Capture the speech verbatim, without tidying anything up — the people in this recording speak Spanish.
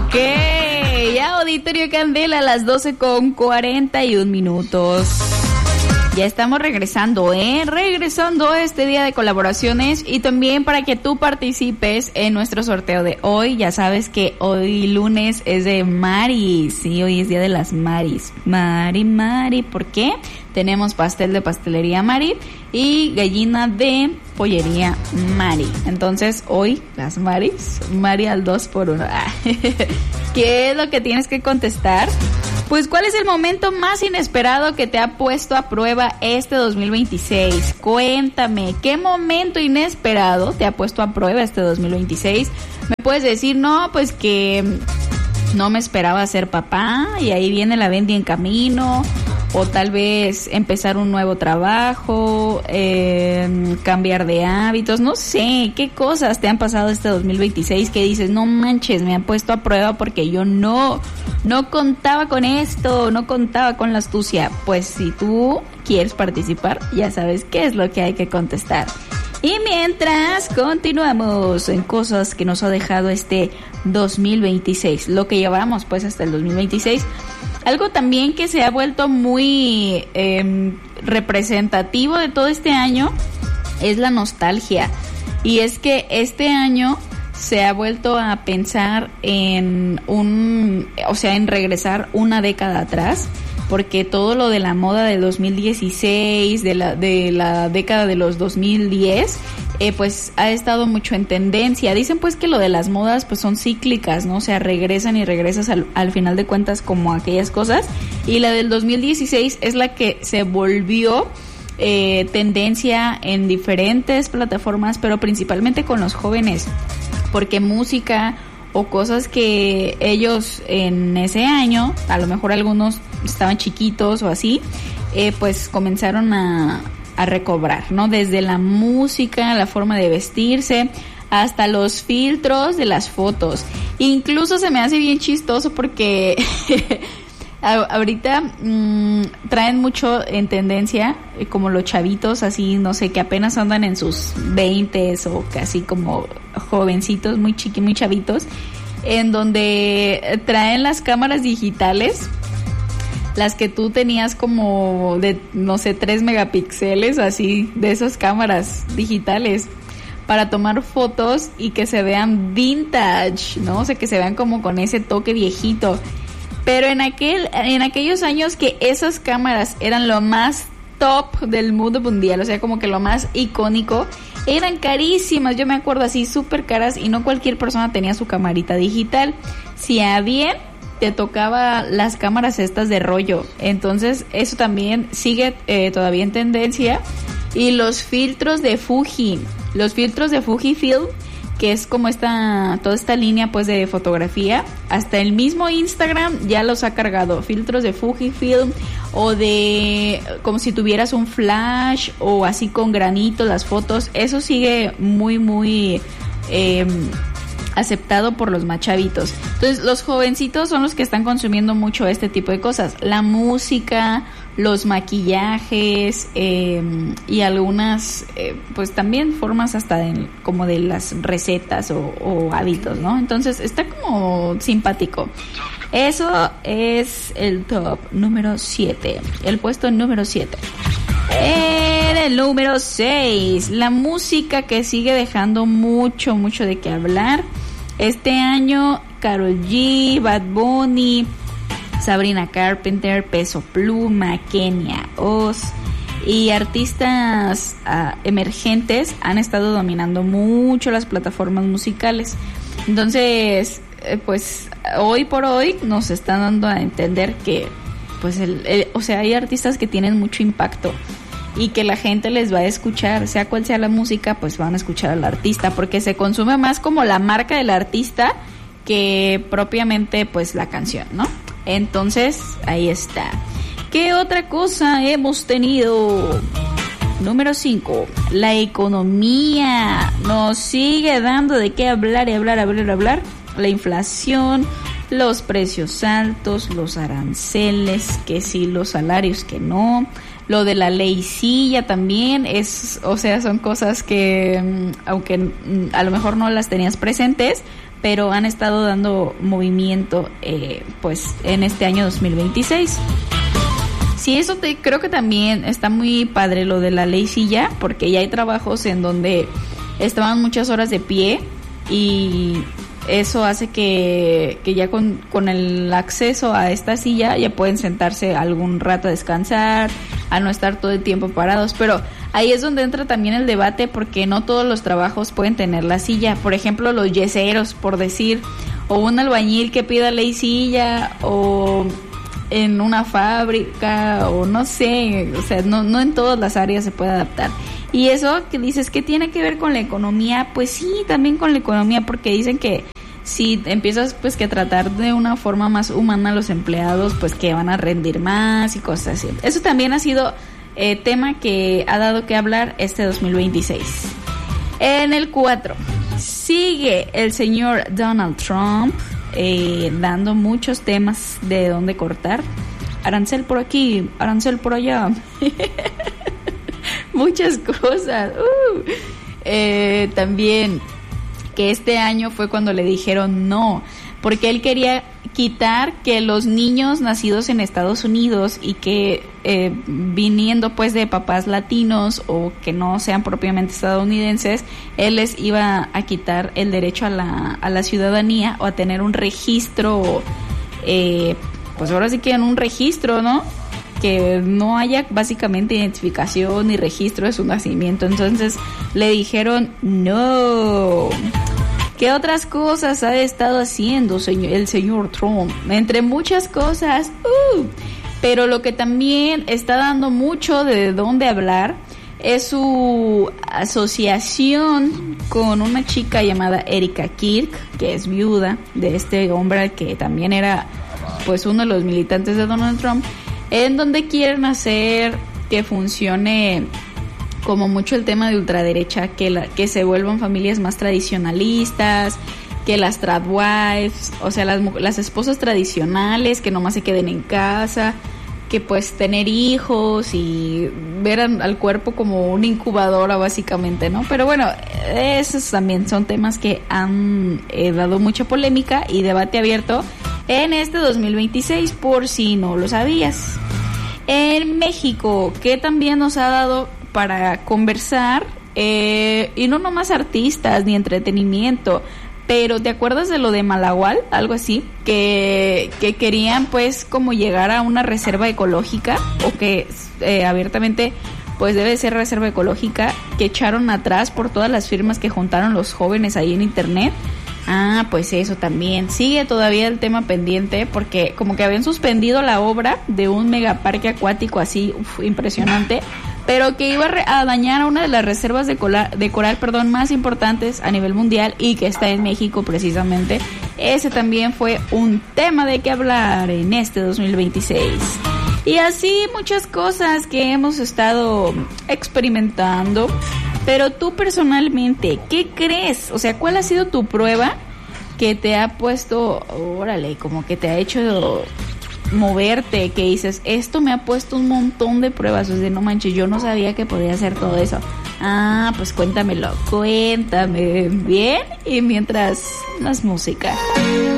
Ok, ya Auditorio Candela a las doce con cuarenta y un minutos. Ya estamos regresando, ¿eh? Regresando a este día de colaboraciones y también para que tú participes en nuestro sorteo de hoy. Ya sabes que hoy lunes es de Mari, sí, hoy es día de las Maris. Mari, Mari, ¿por qué? Tenemos pastel de pastelería Mari y gallina de pollería Mari. Entonces hoy las Maris, Mari al dos por uno. ¿Qué es lo que tienes que contestar? Pues, ¿cuál es el momento más inesperado que te ha puesto a prueba este dos mil veintiséis? Cuéntame, ¿qué momento inesperado te ha puesto a prueba este dos mil veintiséis? Me puedes decir, no, pues que no me esperaba ser papá y ahí viene la Bendy en camino, o tal vez empezar un nuevo trabajo, eh, cambiar de hábitos, no sé, ¿qué cosas te han pasado este dos mil veintiséis que dices, no manches, me han puesto a prueba porque yo no, no contaba con esto, no contaba con la astucia? Pues si tú quieres participar, ya sabes qué es lo que hay que contestar. Y mientras continuamos en cosas que nos ha dejado este dos mil veintiséis, lo que llevamos pues hasta el dos mil veintiséis, algo también que se ha vuelto muy eh, representativo de todo este año es la nostalgia. Y es que este año se ha vuelto a pensar en un, o sea, en regresar una década atrás, porque todo lo de la moda de dos mil dieciséis, de la de la década de los dos mil diez, eh, pues ha estado mucho en tendencia. Dicen pues que lo de las modas pues son cíclicas, ¿no? O sea, regresan y regresas al, al final de cuentas como aquellas cosas. Y la del dos mil dieciséis es la que se volvió eh, tendencia en diferentes plataformas, pero principalmente con los jóvenes, porque música o cosas que ellos en ese año, a lo mejor algunos estaban chiquitos o así, eh, pues comenzaron a, a recobrar, ¿no? Desde la música, la forma de vestirse, hasta los filtros de las fotos. Incluso se me hace bien chistoso porque ahorita mmm, traen mucho en tendencia eh, como los chavitos así, no sé, que apenas andan en sus veintes o casi como jovencitos, muy chiqui, muy chavitos, en donde traen las cámaras digitales, las que tú tenías como de, no sé, tres megapíxeles, así, de esas cámaras digitales, para tomar fotos y que se vean vintage, ¿no? O sea, que se vean como con ese toque viejito. Pero en aquel, en aquellos años que esas cámaras eran lo más top del mundo mundial, o sea, como que lo más icónico, eran carísimas. Yo me acuerdo así, súper caras, y no cualquier persona tenía su camarita digital. Si a bien te tocaba las cámaras estas de rollo. Entonces eso también sigue eh, todavía en tendencia. Y los filtros de Fuji, los filtros de Fujifilm, que es como esta, toda esta línea pues de fotografía, hasta el mismo Instagram ya los ha cargado, filtros de Fujifilm, o de como si tuvieras un flash, o así con granito las fotos. Eso sigue muy muy eh, aceptado por los más chavitos. Entonces los jovencitos son los que están consumiendo mucho este tipo de cosas, la música, los maquillajes, eh, y algunas eh, pues también formas hasta de, como de las recetas o, o hábitos, ¿no? Entonces está como simpático. Eso es el top número siete, el puesto número siete. En el número seis, la música que sigue dejando mucho, mucho de qué hablar. Este año, Karol G, Bad Bunny, Sabrina Carpenter, Peso Pluma, Kenia Oz y artistas uh, emergentes han estado dominando mucho las plataformas musicales. Entonces, eh, pues hoy por hoy nos están dando a entender que, pues, el, el, o sea, hay artistas que tienen mucho impacto y que la gente les va a escuchar, sea cual sea la música, pues van a escuchar al artista, porque se consume más como la marca del artista que propiamente pues la canción, ¿no? Entonces, ahí está. ¿Qué otra cosa hemos tenido? Número cinco, la economía nos sigue dando de qué hablar y hablar, hablar, hablar. La inflación, los precios altos, los aranceles, que sí, los salarios que no, lo de la ley silla también es, o sea, son cosas que aunque a lo mejor no las tenías presentes, pero han estado dando movimiento eh, pues en este año dos mil veintiséis. Sí, eso te, creo que también está muy padre lo de la ley silla, porque ya hay trabajos en donde estaban muchas horas de pie y eso hace que, que ya con, con el acceso a esta silla ya pueden sentarse algún rato a descansar, a no estar todo el tiempo parados, pero ahí es donde entra también el debate, porque no todos los trabajos pueden tener la silla. Por ejemplo, los yeseros, por decir, o un albañil que pida ley silla, o en una fábrica, o no sé, o sea, no, no en todas las áreas se puede adaptar. Y eso que dices que tiene que ver con la economía, pues sí, también con la economía, porque dicen que si empiezas pues que a tratar de una forma más humana a los empleados, pues que van a rendir más y cosas así. Eso también ha sido eh, tema que ha dado que hablar este dos mil veintiséis. En el cuatro, sigue el señor Donald Trump eh, dando muchos temas de dónde cortar. Arancel por aquí, arancel por allá. Muchas cosas. Uh. Eh, también que este año fue cuando le dijeron no, porque él quería quitar que los niños nacidos en Estados Unidos y que eh, viniendo pues de papás latinos o que no sean propiamente estadounidenses, él les iba a quitar el derecho a la, a la ciudadanía o a tener un registro, eh, pues ahora sí que en un registro, ¿no? Que no haya básicamente identificación ni registro de su nacimiento. Entonces le dijeron no. ¿Qué otras cosas ha estado haciendo señor, el señor Trump? Entre muchas cosas. Uh, pero lo que también está dando mucho de dónde hablar es su asociación con una chica llamada Erika Kirk, que es viuda de este hombre que también era pues uno de los militantes de Donald Trump, en donde quieren hacer que funcione como mucho el tema de ultraderecha, que, la, que se vuelvan familias más tradicionalistas, que las tradwives, o sea, las, las esposas tradicionales, que nomás se queden en casa, que pues tener hijos y ver al, al cuerpo como una incubadora básicamente, ¿no? Pero bueno, esos también son temas que han eh, dado mucha polémica y debate abierto en este dos mil veintiséis, por si no lo sabías. En México, que también nos ha dado para conversar, eh, y no nomás artistas ni entretenimiento, pero ¿te acuerdas de lo de Malagual? Algo así, que, que querían pues como llegar a una reserva ecológica, o que eh, abiertamente pues debe ser reserva ecológica, que echaron atrás por todas las firmas que juntaron los jóvenes ahí en internet. Ah, pues eso también. Sigue todavía el tema pendiente, porque como que habían suspendido la obra de un megaparque acuático así, uf, impresionante, pero que iba a, re- a dañar a una de las reservas de, cola- de coral perdón, más importantes a nivel mundial y que está en México precisamente. Ese también fue un tema de qué hablar en este dos mil veintiséis. Y así muchas cosas que hemos estado experimentando. Pero tú personalmente, ¿qué crees? O sea, ¿cuál ha sido tu prueba que te ha puesto, órale, como que te ha hecho moverte, que dices, esto me ha puesto un montón de pruebas? O sea, no manches, yo no sabía que podía hacer todo eso. Ah, pues cuéntamelo, cuéntame bien. Y mientras, más música.